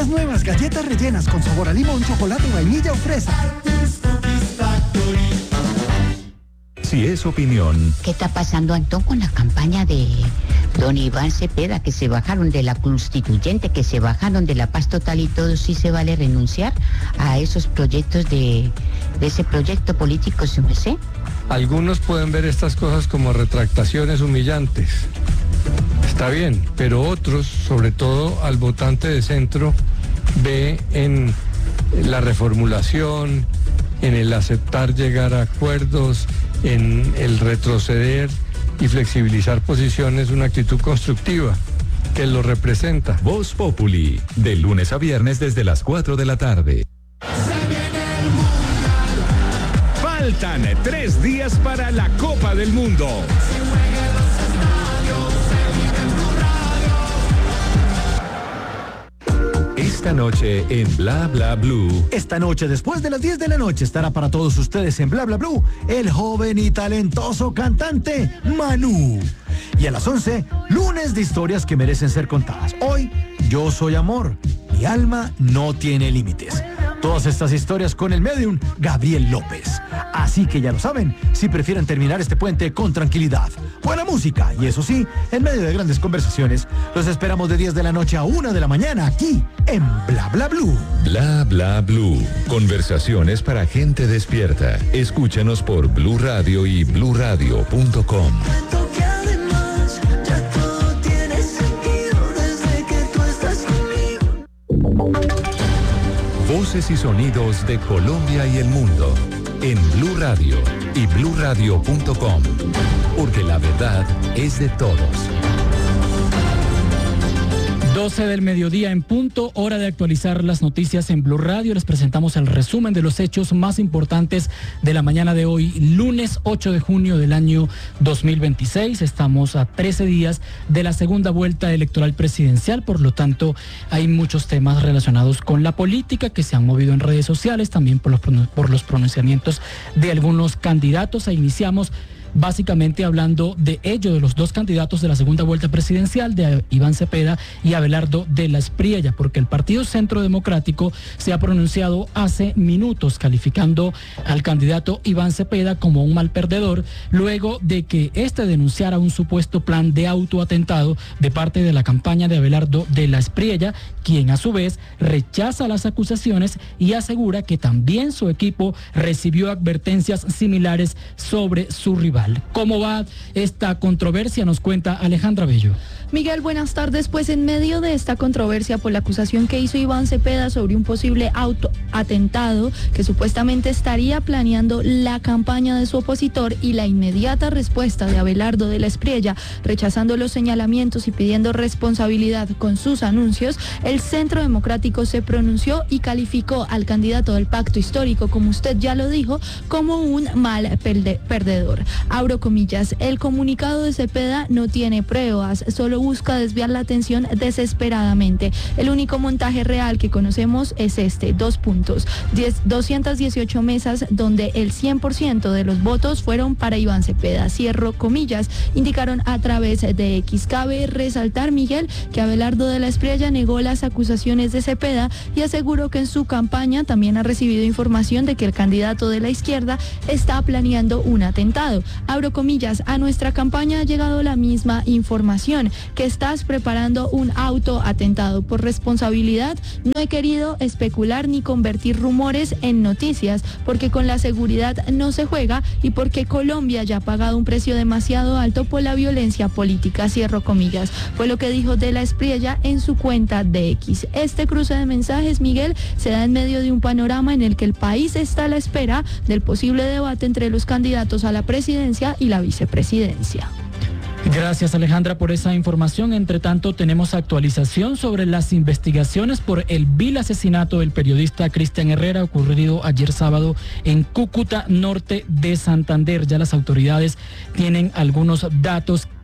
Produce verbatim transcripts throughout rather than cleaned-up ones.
Las nuevas galletas rellenas con sabor a limón, chocolate, vainilla o fresa. Si es opinión. ¿Qué está pasando, Antón, con la campaña de don Iván Cepeda, que se bajaron de la constituyente, que se bajaron de la paz total y todo? ¿Sí se vale renunciar a esos proyectos de, de ese proyecto político, su merced? Algunos pueden ver estas cosas como retractaciones humillantes. Está bien, pero otros, sobre todo al votante de centro, ve en la reformulación, en el aceptar llegar a acuerdos, en el retroceder y flexibilizar posiciones, una actitud constructiva que lo representa. Voz Populi, de lunes a viernes desde las cuatro de la tarde. Faltan tres días para la Copa del Mundo. Esta noche en Bla Bla Blue. Esta noche, después de las diez de la noche, estará para todos ustedes en Bla Bla Blue el joven y talentoso cantante Manú. Y a las once, lunes de historias que merecen ser contadas. Hoy, Yo Soy Amor. Mi alma no tiene límites. Todas estas historias con el medium Gabriel López. Así que ya lo saben, si prefieren terminar este puente con tranquilidad, buena música y eso sí, en medio de grandes conversaciones, los esperamos de diez de la noche a una de la mañana aquí en Bla Bla Blue. Bla Bla Blue. Conversaciones para gente despierta. Escúchanos por Blue Radio y blue radio punto com. Voces y sonidos de Colombia y el mundo en Blue Radio y blue radio punto com, porque la verdad es de todos. doce del mediodía en punto, hora de actualizar las noticias en Blue Radio. Les presentamos el resumen de los hechos más importantes de la mañana de hoy, lunes ocho de junio del año dos mil veintiséis. Estamos a trece días de la segunda vuelta electoral presidencial, por lo tanto hay muchos temas relacionados con la política que se han movido en redes sociales, también por los, por los pronunciamientos de algunos candidatos. E iniciamos básicamente hablando de ello, de los dos candidatos de la segunda vuelta presidencial, de Iván Cepeda y Abelardo de la Espriella, porque el Partido Centro Democrático se ha pronunciado hace minutos calificando al candidato Iván Cepeda como un mal perdedor, luego de que este denunciara un supuesto plan de autoatentado de parte de la campaña de Abelardo de la Espriella, quien a su vez rechaza las acusaciones y asegura que también su equipo recibió advertencias similares sobre su rival. ¿Cómo va esta controversia? Nos cuenta Alejandra Bello. Miguel, buenas tardes. Pues en medio de esta controversia por la acusación que hizo Iván Cepeda sobre un posible autoatentado que supuestamente estaría planeando la campaña de su opositor y la inmediata respuesta de Abelardo de la Espriella rechazando los señalamientos y pidiendo responsabilidad con sus anuncios, el Centro Democrático se pronunció y calificó al candidato del pacto histórico, como usted ya lo dijo, como un mal perdedor. Abro comillas, el comunicado de Cepeda no tiene pruebas, solo busca desviar la atención desesperadamente. El único montaje real que conocemos es este, dos puntos, doscientas dieciocho mesas donde el cien por ciento de los votos fueron para Iván Cepeda, cierro comillas, indicaron a través de X. Cabe resaltar, Miguel, que Abelardo de la Espriella negó las acusaciones de Cepeda y aseguró que en su campaña también ha recibido información de que el candidato de la izquierda está planeando un atentado. Abro comillas, a nuestra campaña ha llegado la misma información, que estás preparando un autoatentado. Por responsabilidad, no he querido especular ni convertir rumores en noticias, porque con la seguridad no se juega y porque Colombia ya ha pagado un precio demasiado alto por la violencia política, cierro comillas. Fue lo que dijo de la Espriella en su cuenta de X. Este cruce de mensajes, Miguel, se da en medio de un panorama en el que el país está a la espera del posible debate entre los candidatos a la presidencia y la vicepresidencia. Gracias, Alejandra, por esa información. Entre tanto, tenemos actualización sobre las investigaciones por el vil asesinato del periodista Cristian Herrera, ocurrido ayer sábado en Cúcuta, norte de Santander. Ya las autoridades tienen algunos datos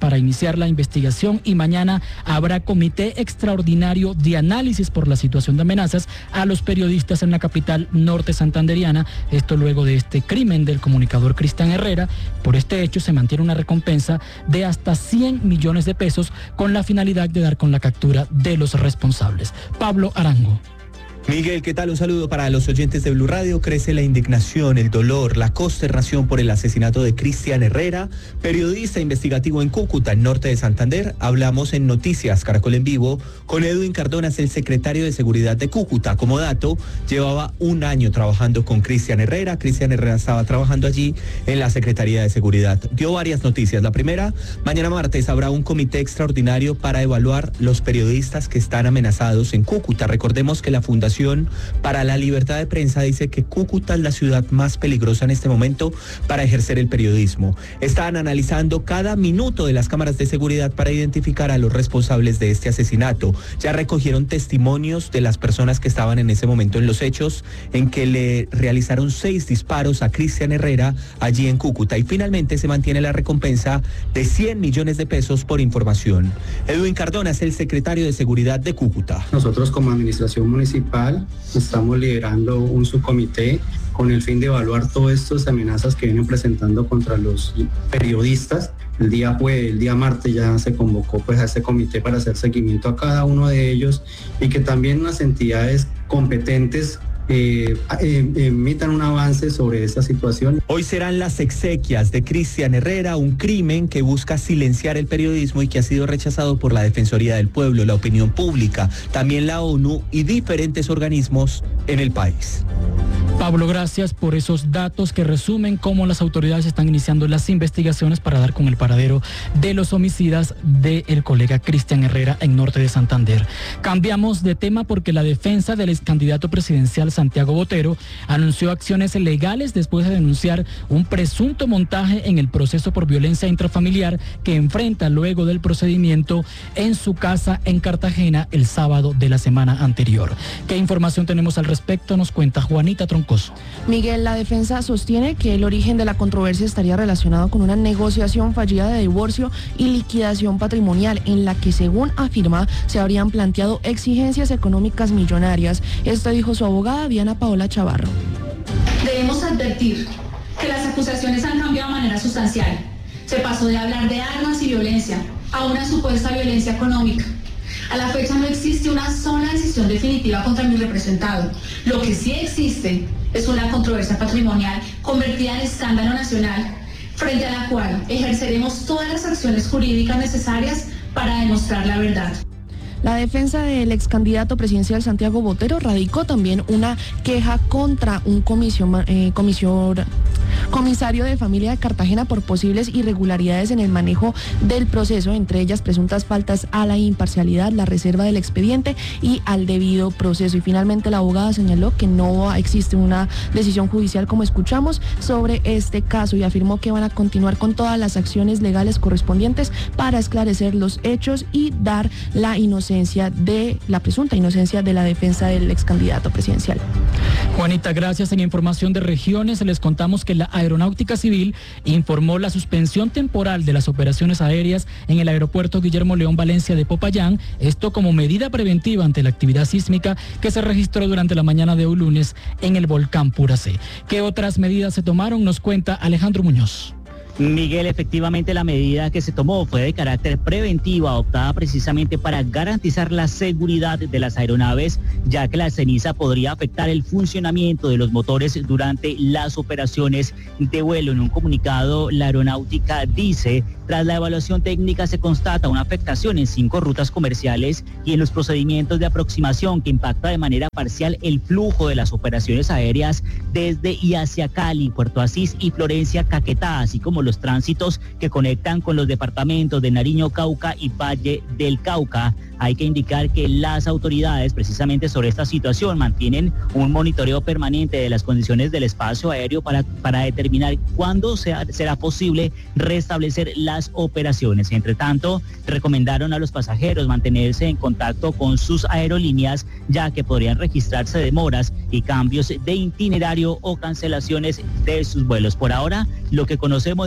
para iniciar la investigación y mañana habrá comité extraordinario de análisis por la situación de amenazas a los periodistas en la capital norte santanderiana. Esto luego de este crimen del comunicador Cristian Herrera. Por este hecho se mantiene una recompensa de hasta cien millones de pesos con la finalidad de dar con la captura de los responsables. Pablo Arango. Miguel, ¿qué tal? Un saludo para los oyentes de Blue Radio. Crece la indignación, el dolor, la consternación por el asesinato de Cristian Herrera, periodista investigativo en Cúcuta, en norte de Santander. Hablamos en Noticias Caracol en Vivo con Edwin Cardonas, el secretario de Seguridad de Cúcuta. Como dato, llevaba un año trabajando con Cristian Herrera. Cristian Herrera estaba trabajando allí en la Secretaría de Seguridad. Dio varias noticias. La primera, mañana martes habrá un comité extraordinario para evaluar los periodistas que están amenazados en Cúcuta. Recordemos que la Fundación para la Libertad de Prensa dice que Cúcuta es la ciudad más peligrosa en este momento para ejercer el periodismo. Están analizando cada minuto de las cámaras de seguridad para identificar a los responsables de este asesinato. Ya recogieron testimonios de las personas que estaban en ese momento en los hechos, en que le realizaron seis disparos a Cristian Herrera allí en Cúcuta. Y finalmente se mantiene la recompensa de cien millones de pesos por información. Edwin Cardona es el secretario de Seguridad de Cúcuta. Nosotros como administración municipal estamos liderando un subcomité con el fin de evaluar todas estas amenazas que vienen presentando contra los periodistas. El día jueves, el día martes ya se convocó pues a este comité para hacer seguimiento a cada uno de ellos y que también las entidades competentes Eh, eh, emitan un avance sobre esta situación. Hoy serán las exequias de Cristian Herrera, un crimen que busca silenciar el periodismo y que ha sido rechazado por la Defensoría del Pueblo, la opinión pública, también la ONU y diferentes organismos en el país. Pablo, gracias por esos datos que resumen cómo las autoridades están iniciando las investigaciones para dar con el paradero de los homicidas del colega Cristian Herrera en norte de Santander. Cambiamos de tema porque la defensa del ex candidato presidencial Santiago Botero anunció acciones legales después de denunciar un presunto montaje en el proceso por violencia intrafamiliar que enfrenta luego del procedimiento en su casa en Cartagena el sábado de la semana anterior. ¿Qué información tenemos al respecto? Nos cuenta Juanita Troncoso. Miguel, la defensa sostiene que el origen de la controversia estaría relacionado con una negociación fallida de divorcio y liquidación patrimonial en la que, según afirma, se habrían planteado exigencias económicas millonarias. Esto dijo su abogada Diana Paola Chavarro. Debemos advertir que las acusaciones han cambiado de manera sustancial. Se pasó de hablar de armas y violencia a una supuesta violencia económica. A la fecha no existe una sola decisión definitiva contra mi representado. Lo que sí existe es una controversia patrimonial convertida en escándalo nacional, frente a la cual ejerceremos todas las acciones jurídicas necesarias para demostrar la verdad. La defensa del ex candidato presidencial Santiago Botero radicó también una queja contra un comisión, eh, comisión, comisario de familia de Cartagena por posibles irregularidades en el manejo del proceso, entre ellas presuntas faltas a la imparcialidad, la reserva del expediente y al debido proceso. Y finalmente la abogada señaló que no existe una decisión judicial, como escuchamos, sobre este caso y afirmó que van a continuar con todas las acciones legales correspondientes para esclarecer los hechos y dar la inocencia de la presunta inocencia de la defensa del ex candidato presidencial. Juanita, gracias. En información de regiones les contamos que la Aeronáutica Civil informó la suspensión temporal de las operaciones aéreas en el aeropuerto Guillermo León Valencia de Popayán, esto como medida preventiva ante la actividad sísmica que se registró durante la mañana de hoy lunes en el volcán Puracé. ¿Qué otras medidas se tomaron? Nos cuenta Alejandro Muñoz. Miguel, efectivamente la medida que se tomó fue de carácter preventivo, adoptada precisamente para garantizar la seguridad de las aeronaves, ya que la ceniza podría afectar el funcionamiento de los motores durante las operaciones de vuelo. En un comunicado, la aeronáutica dice: tras la evaluación técnica se constata una afectación en cinco rutas comerciales y en los procedimientos de aproximación que impacta de manera parcial el flujo de las operaciones aéreas desde y hacia Cali, Puerto Asís y Florencia, Caquetá, así como los tránsitos que conectan con los departamentos de Nariño, Cauca y Valle del Cauca. Hay que indicar que las autoridades, precisamente sobre esta situación, mantienen un monitoreo permanente de las condiciones del espacio aéreo para, para determinar cuándo sea, será posible restablecer las operaciones. Entre tanto, recomendaron a los pasajeros mantenerse en contacto con sus aerolíneas, ya que podrían registrarse demoras y cambios de itinerario o cancelaciones de sus vuelos. Por ahora, lo que conocemos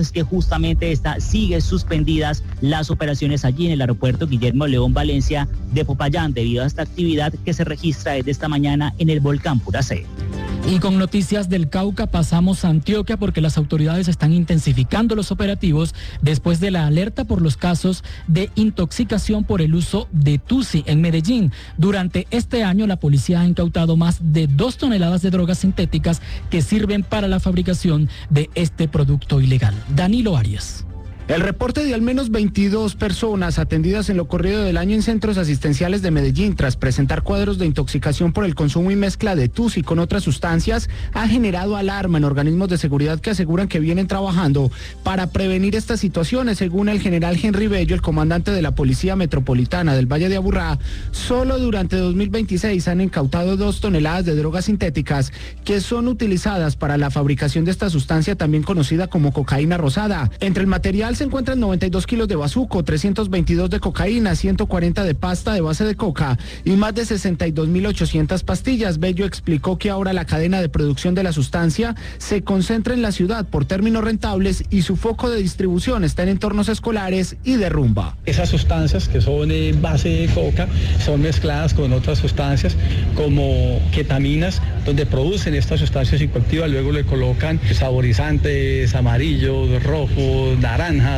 es que justamente esta sigue suspendidas las operaciones allí en el aeropuerto Guillermo León Valencia de Popayán debido a esta actividad que se registra desde esta mañana en el volcán Puracé. Y con noticias del Cauca pasamos a Antioquia porque las autoridades están intensificando los operativos después de la alerta por los casos de intoxicación por el uso de tusi en Medellín. Durante este año la policía ha incautado más de dos toneladas de drogas sintéticas que sirven para la fabricación de este producto ilegal. Danilo Arias. El reporte de al menos veintidós personas atendidas en lo corrido del año en centros asistenciales de Medellín tras presentar cuadros de intoxicación por el consumo y mezcla de tusi con otras sustancias ha generado alarma en organismos de seguridad que aseguran que vienen trabajando para prevenir estas situaciones. Según el general Henry Bello, el comandante de la Policía Metropolitana del Valle de Aburrá, solo durante dos mil veintiséis han incautado dos toneladas de drogas sintéticas que son utilizadas para la fabricación de esta sustancia también conocida como cocaína rosada. Entre el material se encuentran noventa y dos kilos de bazuco, trescientos veintidós de cocaína, ciento cuarenta de pasta de base de coca y más de sesenta y dos mil ochocientas pastillas. Bello explicó que ahora la cadena de producción de la sustancia se concentra en la ciudad por términos rentables y su foco de distribución está en entornos escolares y de rumba. Esas sustancias que son en base de coca son mezcladas con otras sustancias como ketaminas, donde producen estas sustancias psicoactivas, luego le colocan saborizantes amarillos, rojos, naranja,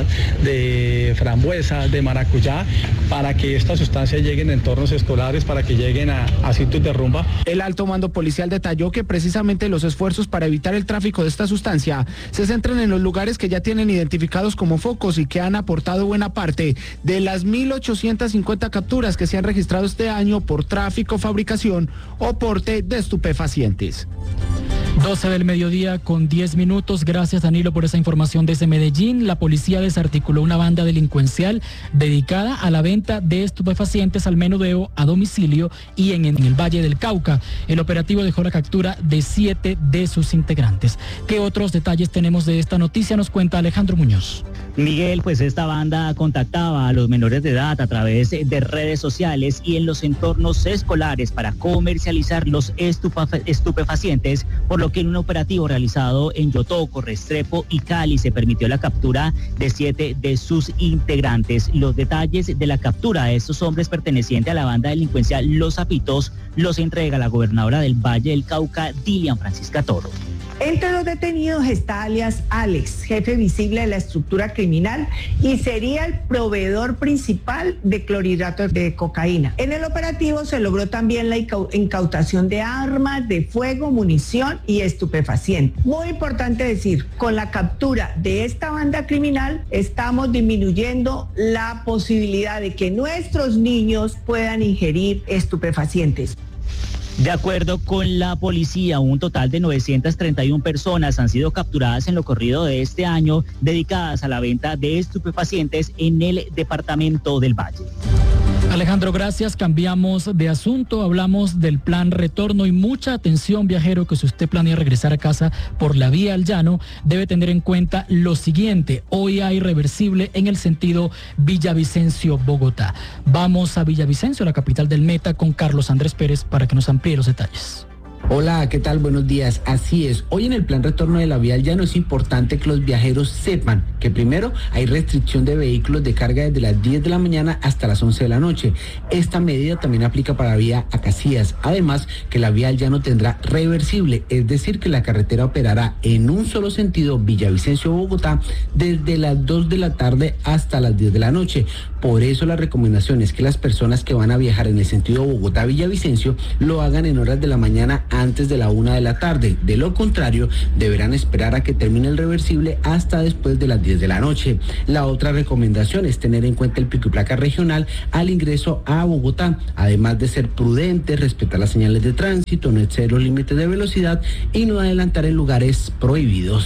de frambuesa, de maracuyá, para que estas sustancias lleguen a entornos escolares, para que lleguen a, a sitios de rumba. El alto mando policial detalló que precisamente los esfuerzos para evitar el tráfico de esta sustancia se centran en los lugares que ya tienen identificados como focos y que han aportado buena parte de las mil ochocientas cincuenta capturas que se han registrado este año por tráfico, fabricación o porte de estupefacientes. doce del mediodía con diez minutos. Gracias, Danilo, por esa información desde Medellín. La policía desarticuló una banda delincuencial dedicada a la venta de estupefacientes al menudeo a domicilio y en, en el Valle del Cauca. El operativo dejó la captura de siete de sus integrantes. ¿Qué otros detalles tenemos de esta noticia? Nos cuenta Alejandro Muñoz. Miguel, pues esta banda contactaba a los menores de edad a través de redes sociales y en los entornos escolares para comercializar los estupefacientes, por lo que en un operativo realizado en Yotoco, Restrepo y Cali se permitió la captura de siete de sus integrantes. Los detalles de la captura de estos hombres pertenecientes a la banda delincuencial Los Zapitos los entrega la gobernadora del Valle del Cauca, Dilian Francisca Toro. Entre los detenidos está alias Alex, jefe visible de la estructura criminal y sería el proveedor principal de clorhidrato de cocaína. En el operativo se logró también la incautación de armas de fuego, munición y estupefacientes. Muy importante decir, con la captura de esta banda criminal estamos disminuyendo la posibilidad de que nuestros niños puedan ingerir estupefacientes. De acuerdo con la policía, un total de novecientas treinta y una personas han sido capturadas en lo corrido de este año dedicadas a la venta de estupefacientes en el departamento del Valle. Alejandro, gracias. Cambiamos de asunto, hablamos del plan retorno y mucha atención, viajero, que si usted planea regresar a casa por la vía al llano, debe tener en cuenta lo siguiente. Hoy hay reversible en el sentido Villavicencio-Bogotá. Vamos a Villavicencio, la capital del Meta, con Carlos Andrés Pérez para que nos amplíe los detalles. Hola, ¿qué tal? Buenos días. Así es, hoy en el plan retorno de la vía al llano es importante que los viajeros sepan que primero hay restricción de vehículos de carga desde las diez de la mañana hasta las once de la noche. Esta medida también aplica para la vía a Casillas. Además, que la vía al llano tendrá reversible, es decir, que la carretera operará en un solo sentido Villavicencio-Bogotá desde las dos de la tarde hasta las diez de la noche. Por eso la recomendación es que las personas que van a viajar en el sentido Bogotá-Villavicencio lo hagan en horas de la mañana antes de la una de la tarde. De lo contrario, deberán esperar a que termine el reversible hasta después de las diez de la noche. La otra recomendación es tener en cuenta el pico y placa regional al ingreso a Bogotá, además de ser prudentes, respetar las señales de tránsito, no exceder los límites de velocidad y no adelantar en lugares prohibidos.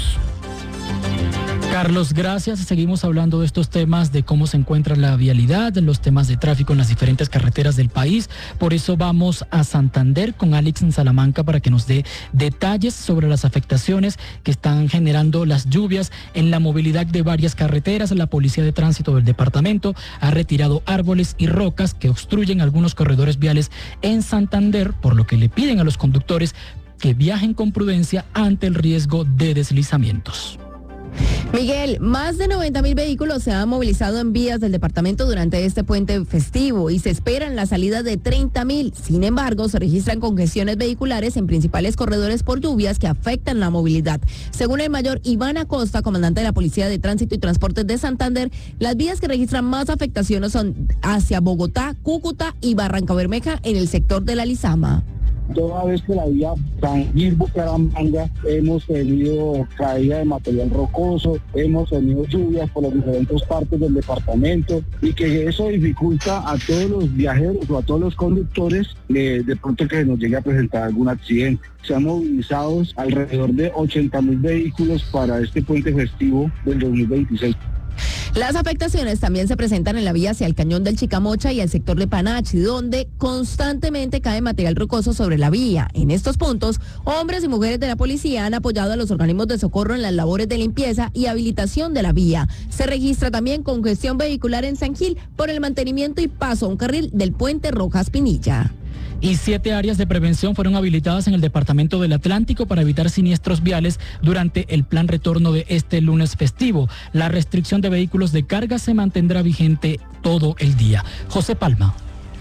Carlos, gracias. Seguimos hablando de estos temas, de cómo se encuentra la vialidad, los temas de tráfico en las diferentes carreteras del país. Por eso vamos a Santander con Alex en Salamanca para que nos dé detalles sobre las afectaciones que están generando las lluvias en la movilidad de varias carreteras. La Policía de Tránsito del departamento ha retirado árboles y rocas que obstruyen algunos corredores viales en Santander, por lo que le piden a los conductores que viajen con prudencia ante el riesgo de deslizamientos. Miguel, más de noventa mil vehículos se han movilizado en vías del departamento durante este puente festivo y se esperan la salida de treinta mil. Sin embargo, se registran congestiones vehiculares en principales corredores por lluvias que afectan la movilidad. Según el mayor Iván Acosta, comandante de la Policía de Tránsito y Transportes de Santander, las vías que registran más afectaciones son hacia Bogotá, Cúcuta y Barrancabermeja en el sector de la Lizama. Toda vez que la vía San Gil Bucaramanga hemos tenido caída de material rocoso, hemos tenido lluvias por las diferentes partes del departamento y que eso dificulta a todos los viajeros o a todos los conductores de, de pronto que nos llegue a presentar algún accidente. Se han movilizado alrededor de ochenta mil vehículos para este puente festivo del dos mil veintiséis. Las afectaciones también se presentan en la vía hacia el Cañón del Chicamocha y el sector de Panachi, donde constantemente cae material rocoso sobre la vía. En estos puntos, hombres y mujeres de la policía han apoyado a los organismos de socorro en las labores de limpieza y habilitación de la vía. Se registra también congestión vehicular en San Gil por el mantenimiento y paso a un carril del puente Rojas Pinilla. Y siete áreas de prevención fueron habilitadas en el departamento del Atlántico para evitar siniestros viales durante el plan retorno de este lunes festivo. La restricción de vehículos de carga se mantendrá vigente todo el día. José Palma.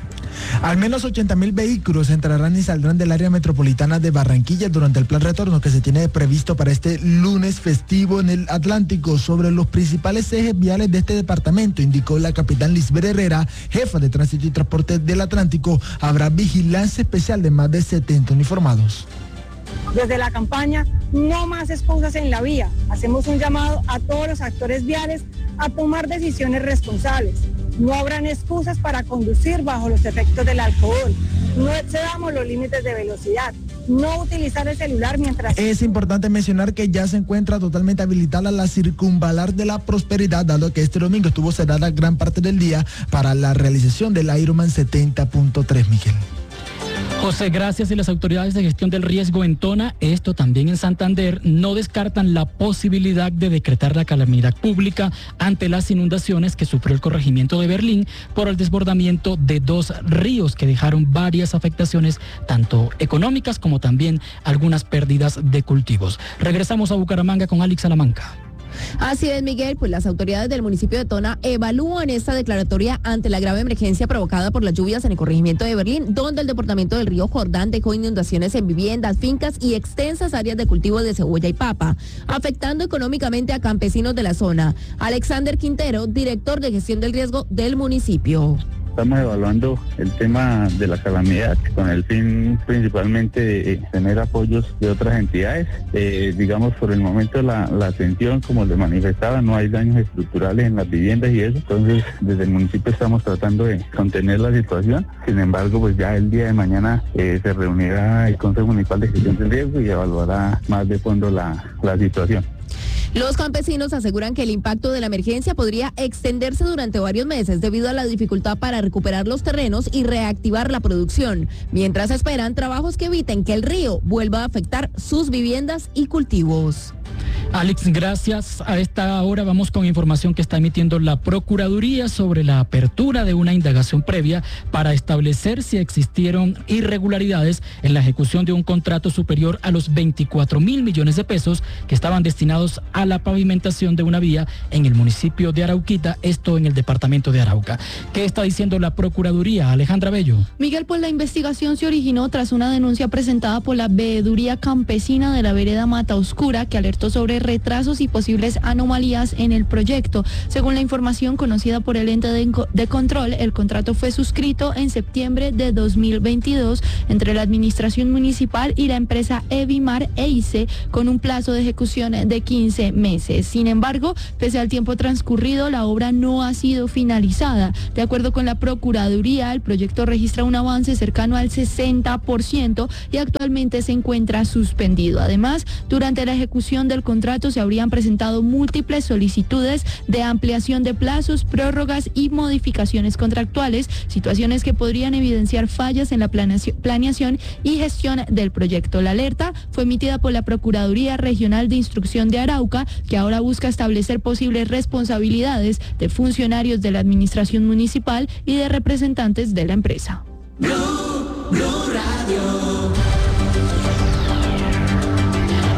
Al menos ochenta mil vehículos entrarán y saldrán del área metropolitana de Barranquilla durante el plan retorno que se tiene previsto para este lunes festivo en el Atlántico. Sobre los principales ejes viales de este departamento, indicó la capitán Lisbeth Herrera, jefa de Tránsito y Transporte del Atlántico, habrá vigilancia especial de más de setenta uniformados. Desde la campaña No Más Excusas en la Vía, hacemos un llamado a todos los actores viales a tomar decisiones responsables. No habrán excusas para conducir bajo los efectos del alcohol. No excedamos los límites de velocidad. No utilizar el celular mientras... Es importante mencionar que ya se encuentra totalmente habilitada la circunvalar de la Prosperidad, dado que este domingo estuvo cerrada gran parte del día para la realización del Ironman setenta punto tres, Miguel. José, gracias. Y las autoridades de gestión del riesgo en Tona, esto también en Santander, no descartan la posibilidad de decretar la calamidad pública ante las inundaciones que sufrió el corregimiento de Berlín por el desbordamiento de dos ríos que dejaron varias afectaciones, tanto económicas como también algunas pérdidas de cultivos. Regresamos a Bucaramanga con Alex Salamanca. Así es, Miguel, pues las autoridades del municipio de Tona evalúan esta declaratoria ante la grave emergencia provocada por las lluvias en el corregimiento de Berlín, donde el departamento del río Jordán dejó inundaciones en viviendas, fincas y extensas áreas de cultivo de cebolla y papa, afectando económicamente a campesinos de la zona. Alexander Quintero, director de gestión del riesgo del municipio. Estamos evaluando el tema de la calamidad con el fin principalmente de tener apoyos de otras entidades. Eh, digamos, por el momento la, la atención, como les manifestaba, no hay daños estructurales en las viviendas y eso. Entonces, desde el municipio estamos tratando de contener la situación. Sin embargo, pues ya el día de mañana eh, se reunirá el Consejo Municipal de Gestión del Riesgo y evaluará más de fondo la, la situación. Los campesinos aseguran que el impacto de la emergencia podría extenderse durante varios meses debido a la dificultad para recuperar los terrenos y reactivar la producción, mientras esperan trabajos que eviten que el río vuelva a afectar sus viviendas y cultivos. Alex, gracias. A esta hora vamos con información que está emitiendo la Procuraduría sobre la apertura de una indagación previa para establecer si existieron irregularidades en la ejecución de un contrato superior a los veinticuatro mil millones de pesos que estaban destinados a la pavimentación de una vía en el municipio de Arauquita, esto en el departamento de Arauca. ¿Qué está diciendo la Procuraduría? Alejandra Bello. Miguel, pues la investigación se originó tras una denuncia presentada por la Veeduría Campesina de la vereda Mata Oscura, que alertó sobre retrasos y posibles anomalías en el proyecto. Según la información conocida por el ente de, de control, el contrato fue suscrito en septiembre de dos mil veintidós entre la administración municipal y la empresa Evimar E I C con un plazo de ejecución de quince meses. Sin embargo, pese al tiempo transcurrido, la obra no ha sido finalizada. De acuerdo con la Procuraduría, el proyecto registra un avance cercano al sesenta por ciento y actualmente se encuentra suspendido. Además, durante la ejecución del contrato se habrían presentado múltiples solicitudes de ampliación de plazos, prórrogas y modificaciones contractuales, situaciones que podrían evidenciar fallas en la planeación y gestión del proyecto. La alerta fue emitida por la Procuraduría Regional de Instrucción de Arauca, que ahora busca establecer posibles responsabilidades de funcionarios de la administración municipal y de representantes de la empresa. Blue, Blue Radio. Ahora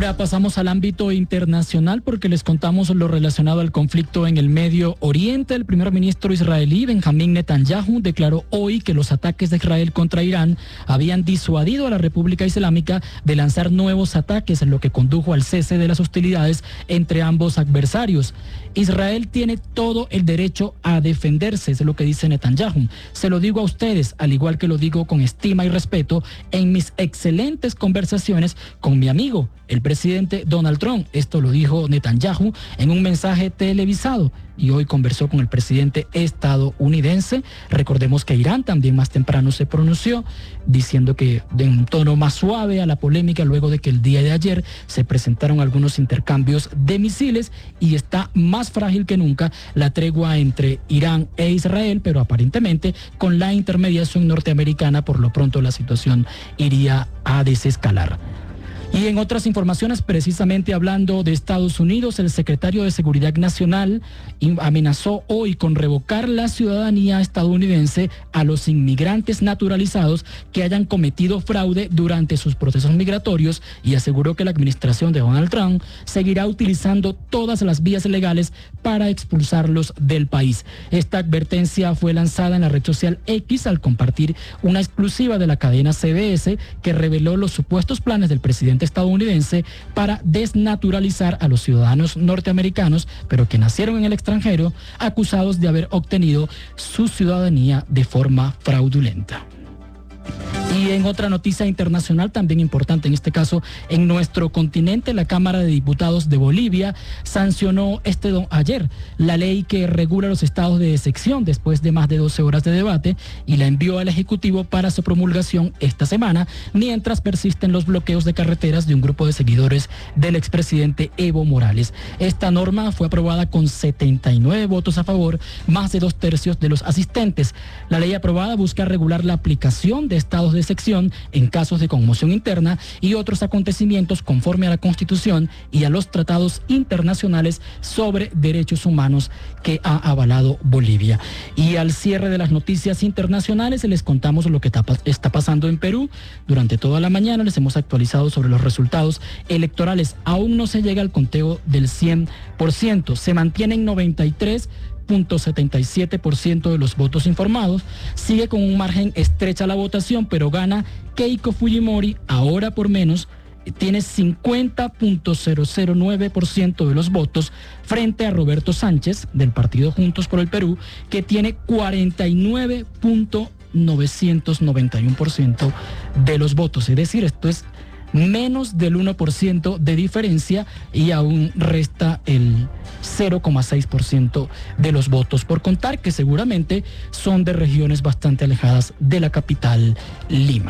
Ahora pasamos al ámbito internacional porque les contamos lo relacionado al conflicto en el Medio Oriente. El primer ministro israelí Benjamín Netanyahu declaró hoy que los ataques de Israel contra Irán habían disuadido a la República Islámica de lanzar nuevos ataques, lo que condujo al cese de las hostilidades entre ambos adversarios. Israel tiene todo el derecho a defenderse, es lo que dice Netanyahu. Se lo digo a ustedes, al igual que lo digo con estima y respeto en mis excelentes conversaciones con mi amigo, el presidente Donald Trump. Esto lo dijo Netanyahu en un mensaje televisado y hoy conversó con el presidente estadounidense. Recordemos que Irán también más temprano se pronunció diciendo que de un tono más suave a la polémica luego de que el día de ayer se presentaron algunos intercambios de misiles y está más frágil que nunca la tregua entre Irán e Israel, pero aparentemente con la intermediación norteamericana por lo pronto la situación iría a desescalar. Y en otras informaciones, precisamente hablando de Estados Unidos, el secretario de Seguridad Nacional amenazó hoy con revocar la ciudadanía estadounidense a los inmigrantes naturalizados que hayan cometido fraude durante sus procesos migratorios y aseguró que la administración de Donald Trump seguirá utilizando todas las vías legales para expulsarlos del país. Esta advertencia fue lanzada en la red social X al compartir una exclusiva de la cadena C B S que reveló los supuestos planes del presidente estadounidense para desnaturalizar a los ciudadanos norteamericanos, pero que nacieron en el extranjero, acusados de haber obtenido su ciudadanía de forma fraudulenta. Y en otra noticia internacional también importante, en este caso en nuestro continente, la Cámara de Diputados de Bolivia sancionó este do- ayer la ley que regula los estados de excepción después de más de doce horas de debate y la envió al Ejecutivo para su promulgación esta semana, mientras persisten los bloqueos de carreteras de un grupo de seguidores del expresidente Evo Morales. Esta norma fue aprobada con setenta y nueve votos a favor, más de dos tercios de los asistentes. La ley aprobada busca regular la aplicación de estados de sección en casos de conmoción interna y otros acontecimientos conforme a la Constitución y a los tratados internacionales sobre derechos humanos que ha avalado Bolivia. Y al cierre de las noticias internacionales les contamos lo que está pasando en Perú. Durante toda la mañana les hemos actualizado sobre los resultados electorales. Aún no se llega al conteo del cien por ciento. Se mantiene en noventa y tres punto setenta y siete por ciento de los votos informados. Sigue con un margen estrecha la votación, pero gana Keiko Fujimori, ahora por menos, tiene cincuenta punto cero cero nueve por ciento de los votos frente a Roberto Sánchez del partido Juntos por el Perú, que tiene cuarenta y nueve punto novecientos noventa y uno por ciento de los votos. Es decir, esto es menos del uno por ciento de diferencia y aún resta el cero coma seis por ciento de los votos por contar, que seguramente son de regiones bastante alejadas de la capital, Lima.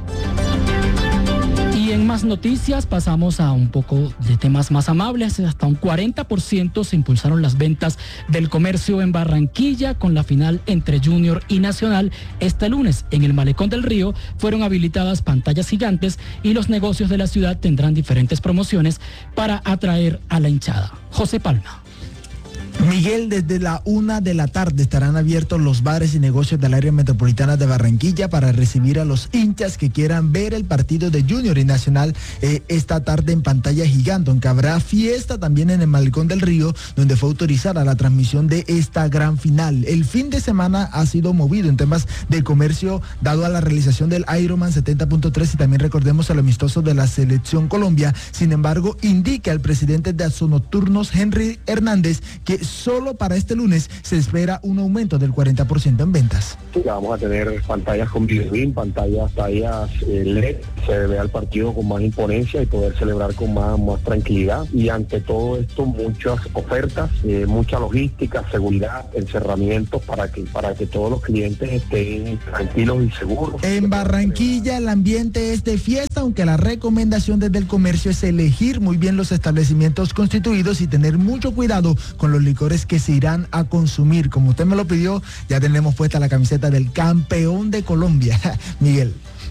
Y en más noticias pasamos a un poco de temas más amables. Hasta un cuarenta por ciento se impulsaron las ventas del comercio en Barranquilla con la final entre Junior y Nacional. Este lunes en el Malecón del Río fueron habilitadas pantallas gigantes y los negocios de la ciudad tendrán diferentes promociones para atraer a la hinchada. José Palma. Miguel, desde la una de la tarde estarán abiertos los bares y negocios del área metropolitana de Barranquilla para recibir a los hinchas que quieran ver el partido de Junior y Nacional eh, esta tarde en pantalla gigante, aunque habrá fiesta también en el Malecón del Río, donde fue autorizada la transmisión de esta gran final. El fin de semana ha sido movido en temas de comercio, dado a la realización del Ironman setenta punto tres y también recordemos el amistoso de la Selección Colombia. Sin embargo, indica el presidente de Azonocturnos, Henry Hernández, que solo para este lunes se espera un aumento del cuarenta por ciento en ventas. Ya vamos a tener pantallas con videobeam, pantallas, pantallas eh, L E D, se vea el partido con más imponencia y poder celebrar con más, más tranquilidad. Y ante todo esto, muchas ofertas, eh, mucha logística, seguridad, encerramientos para que, para que todos los clientes estén tranquilos y seguros. En Barranquilla el ambiente es de fiesta, aunque la recomendación desde el comercio es elegir muy bien los establecimientos constituidos y tener mucho cuidado con los licores que se irán a consumir. Como usted me lo pidió, ya tenemos puesta la camiseta del campeón de Colombia, Miguel.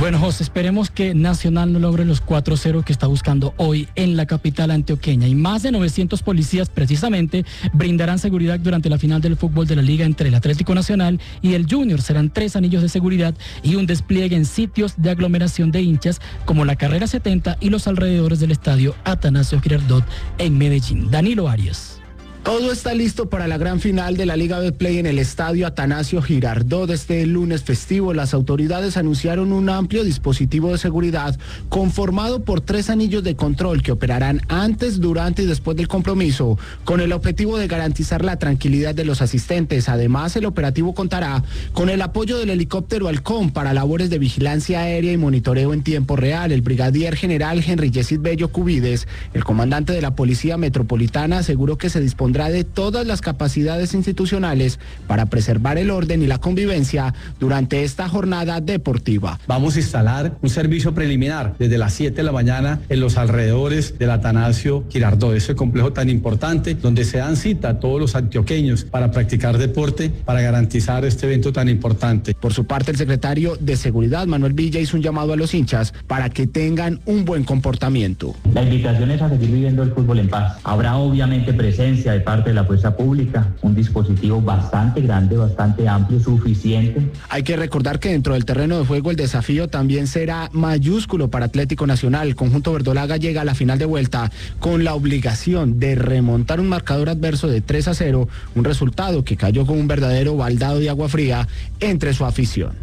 Bueno, José, esperemos que Nacional no logre los cuatro cero que está buscando hoy en la capital antioqueña. Y más de novecientos policías precisamente brindarán seguridad durante la final del fútbol de la liga entre el Atlético Nacional y el Junior. Serán tres anillos de seguridad y un despliegue en sitios de aglomeración de hinchas como la Carrera setenta y los alrededores del estadio Atanasio Girardot en Medellín. Danilo Arias. Todo está listo para la gran final de la Liga Betplay en el estadio Atanasio Girardot. Este lunes festivo, las autoridades anunciaron un amplio dispositivo de seguridad conformado por tres anillos de control que operarán antes, durante y después del compromiso, con el objetivo de garantizar la tranquilidad de los asistentes. Además, el operativo contará con el apoyo del helicóptero Halcón para labores de vigilancia aérea y monitoreo en tiempo real. El brigadier general Henry Yesid Bello Cubides, el comandante de la Policía Metropolitana, aseguró que se dispone de todas las capacidades institucionales para preservar el orden y la convivencia durante esta jornada deportiva. Vamos a instalar un servicio preliminar desde las siete de la mañana en los alrededores del Atanasio Girardot, ese complejo tan importante donde se dan cita a todos los antioqueños para practicar deporte, para garantizar este evento tan importante. Por su parte, el secretario de Seguridad, Manuel Villa, hizo un llamado a los hinchas para que tengan un buen comportamiento. La invitación es a seguir viviendo el fútbol en paz. Habrá obviamente presencia de parte de la fuerza pública, un dispositivo bastante grande, bastante amplio, suficiente. Hay que recordar que dentro del terreno de juego el desafío también será mayúsculo para Atlético Nacional. El conjunto verdolaga llega a la final de vuelta con la obligación de remontar un marcador adverso de tres a cero, un resultado que cayó con un verdadero baldado de agua fría entre su afición.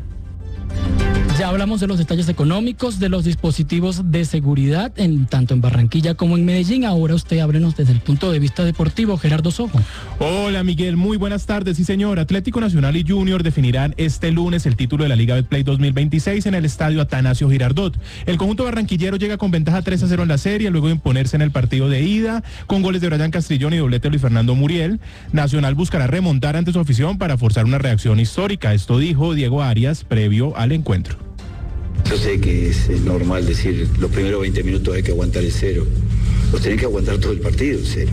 Ya hablamos de los detalles económicos, de los dispositivos de seguridad, en, tanto en Barranquilla como en Medellín. Ahora usted háblenos desde el punto de vista deportivo, Gerardo Sojo. Hola Miguel, muy buenas tardes. Sí señor, Atlético Nacional y Junior definirán este lunes el título de la Liga Betplay dos mil veintiséis en el estadio Atanasio Girardot. El conjunto barranquillero llega con ventaja tres a cero en la serie, luego de imponerse en el partido de ida, con goles de Brian Castrillón y doblete de Luis Fernando Muriel. Nacional buscará remontar ante su afición para forzar una reacción histórica. Esto dijo Diego Arias previo al encuentro. Yo sé que es normal decir los primeros veinte minutos hay que aguantar el cero. Los tenés que aguantar todo el partido el cero.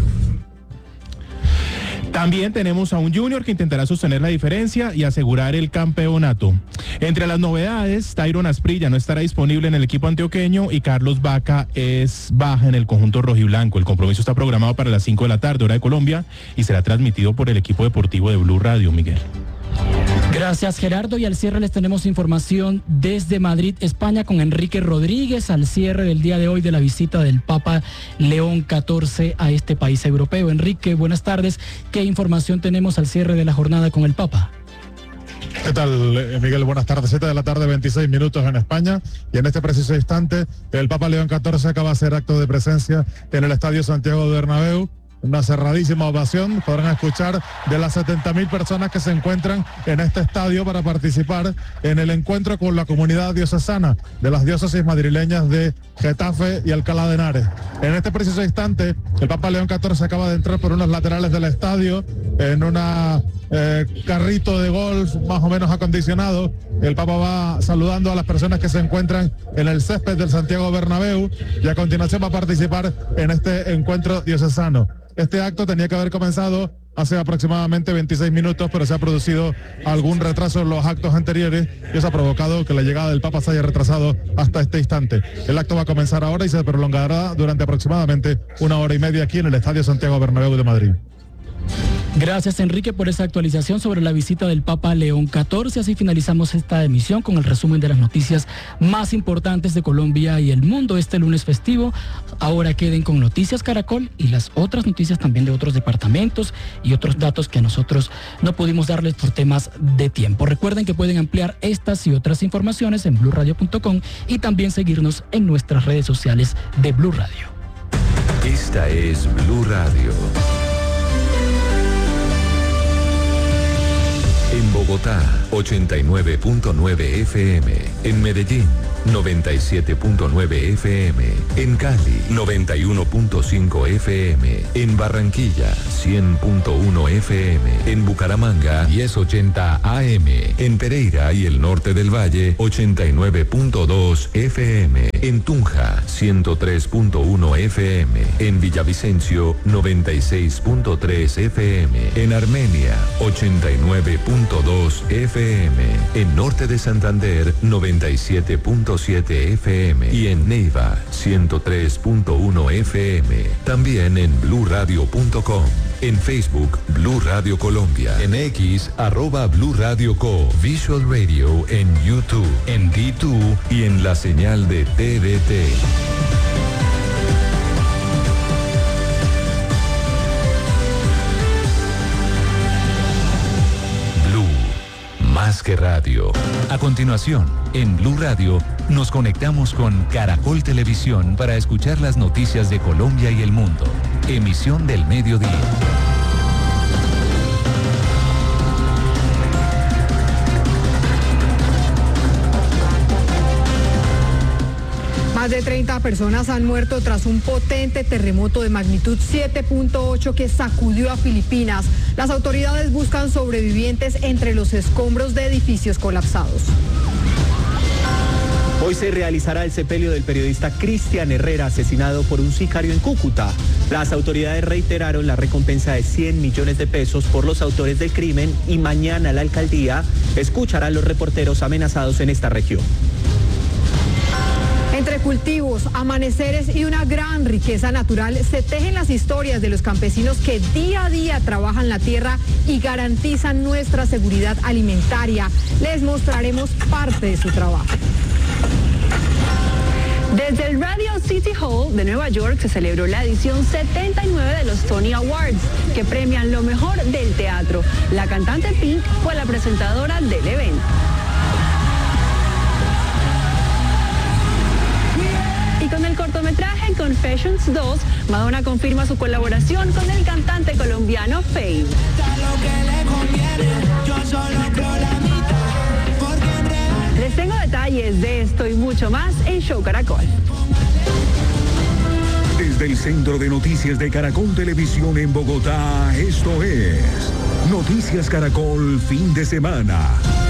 También tenemos a un Junior que intentará sostener la diferencia y asegurar el campeonato. Entre las novedades, Tyron Asprilla no estará disponible en el equipo antioqueño y Carlos Vaca es baja en el conjunto rojiblanco. El compromiso está programado para las cinco de la tarde, hora de Colombia, y será transmitido por el equipo deportivo de Blue Radio, Miguel. Gracias, Gerardo. Y al cierre les tenemos información desde Madrid, España, con Enrique Rodríguez, al cierre del día de hoy de la visita del Papa León catorce a este país europeo. Enrique, buenas tardes. ¿Qué información tenemos al cierre de la jornada con el Papa? ¿Qué tal, Miguel? Buenas tardes. siete de la tarde, veintiséis minutos en España. Y en este preciso instante, el Papa León catorce acaba de hacer acto de presencia en el Estadio Santiago Bernabéu. Una cerradísima ovación, podrán escuchar de las setenta mil personas que se encuentran en este estadio para participar en el encuentro con la comunidad diocesana de las diócesis madrileñas de Getafe y Alcalá de Henares. En este preciso instante, el Papa León catorce acaba de entrar por unos laterales del estadio en una eh, carrito de golf más o menos acondicionado. El Papa va saludando a las personas que se encuentran en el césped del Santiago Bernabéu y a continuación va a participar en este encuentro diocesano. Este acto tenía que haber comenzado hace aproximadamente veintiséis minutos, pero se ha producido algún retraso en los actos anteriores y eso ha provocado que la llegada del Papa se haya retrasado hasta este instante. El acto va a comenzar ahora y se prolongará durante aproximadamente una hora y media aquí en el Estadio Santiago Bernabéu de Madrid. Gracias, Enrique, por esa actualización sobre la visita del Papa León catorce. Así finalizamos esta emisión con el resumen de las noticias más importantes de Colombia y el mundo este lunes festivo. Ahora queden con Noticias Caracol y las otras noticias también de otros departamentos y otros datos que nosotros no pudimos darles por temas de tiempo. Recuerden que pueden ampliar estas y otras informaciones en blue radio punto com y también seguirnos en nuestras redes sociales de Blue Radio. Esta es Blue Radio. En Bogotá, ochenta y nueve punto nueve F M. En Medellín, noventa y siete punto nueve F M. En Cali, noventa y uno punto cinco F M. En Barranquilla, cien punto uno F M. En Bucaramanga, diez ochenta A M. En Pereira y el norte del Valle, ochenta y nueve punto dos F M. En Tunja, ciento tres punto uno F M. En Villavicencio, noventa y seis punto tres F M. En Armenia, ochenta y nueve punto dos F M. En Norte de Santander, noventa y siete punto punto siete F M y en Neiva ciento tres punto uno F M. También en blue radio punto com. En Facebook, Blue Radio Colombia. En X, arroba Blue Radio Co. Visual Radio en YouTube, en D dos y en la señal de T D T. Blue, más que radio. A continuación, en Blue Radio, nos conectamos con Caracol Televisión para escuchar las noticias de Colombia y el mundo. Emisión del mediodía. Más de treinta personas han muerto tras un potente terremoto de magnitud siete punto ocho que sacudió a Filipinas. Las autoridades buscan sobrevivientes entre los escombros de edificios colapsados. Hoy se realizará el sepelio del periodista Cristian Herrera, asesinado por un sicario en Cúcuta. Las autoridades reiteraron la recompensa de cien millones de pesos por los autores del crimen y mañana la alcaldía escuchará a los reporteros amenazados en esta región. Entre cultivos, amaneceres y una gran riqueza natural se tejen las historias de los campesinos que día a día trabajan la tierra y garantizan nuestra seguridad alimentaria. Les mostraremos parte de su trabajo. Desde el Radio City Hall de Nueva York se celebró la edición setenta y nueve de los Tony Awards, que premian lo mejor del teatro. La cantante Pink fue la presentadora del evento. Y con el cortometraje Confessions dos, Madonna confirma su colaboración con el cantante colombiano Feid. Les tengo detalles de esto y mucho más en Show Caracol. Desde el Centro de Noticias de Caracol Televisión en Bogotá, esto es Noticias Caracol Fin de Semana.